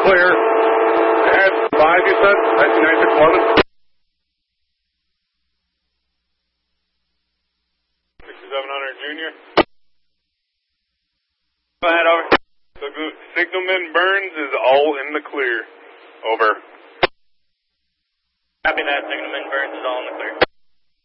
clear. At 5, you said? 9611? 6700 Junior. Go ahead, over. Signalman Burns is all in the clear. Over. Copy that. Signalman Burns is all in the clear.